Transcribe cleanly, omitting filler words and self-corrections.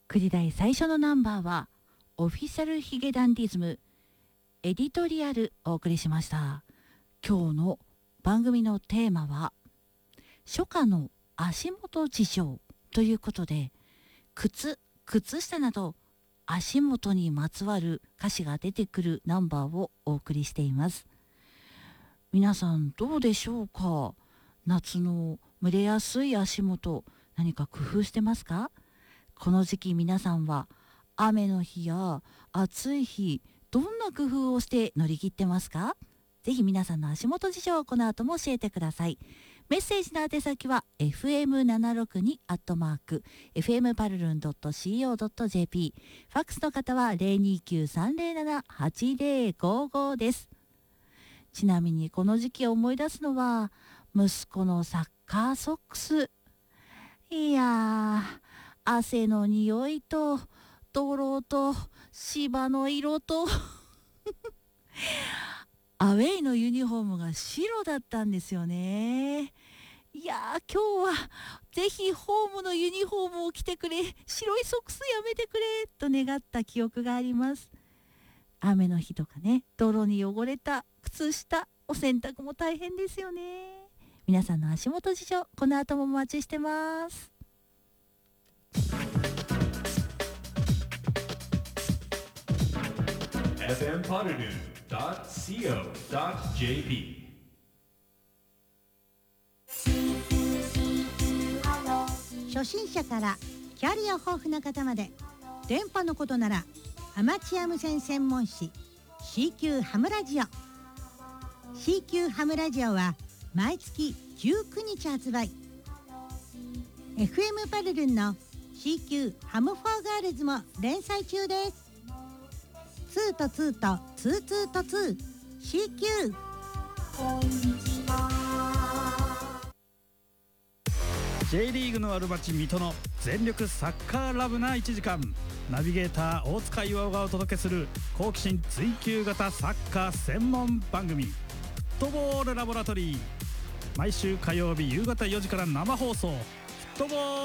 9時台最初のナンバーはオフィシャルヒゲダンディズムエディトリアルお送りしました。今日の番組のテーマは初夏の足元事情ということで、靴下など足元にまつわる歌詞が出てくるナンバーをお送りしています。皆さんどうでしょうか。夏の蒸れやすい足元、何か工夫してますか？この時期皆さんは雨の日や暑い日、どんな工夫をして乗り切ってますか？ぜひ皆さんの足元事情をこの後も教えてください。メッセージの宛先は fm762@fmparlun.co.jp、 ファックスの方は 029-307-8055 です。ちなみにこの時期を思い出すのは息子のサッカーソックス。いやー、汗の匂いと泥と芝の色とアウェイのユニフォームが白だったんですよね。いやー、今日はぜひホームのユニフォームを着てくれ、白いソックスやめてくれと願った記憶があります。雨の日とかね、泥に汚れた靴下、お洗濯も大変ですよね。皆さんの足元事情、この後もお待ちしてます。 fmparlun.co.jp。 初心者からキャリア豊富な方まで、電波のことならアマチュア無線専門誌 CQ ハムラジオ。 CQ ハムラジオは毎月19日発売。 FM パルルンの CQ ハムフォーガールズも連載中です。2と2と22と 2CQ。 J リーグのある町水戸の全力サッカーラブな1時間、ナビゲーター大塚岩尾がお届けする好奇心追求型サッカー専門番組、フットボールラボラトリー。毎週火曜日夕方4時から生放送、フットボール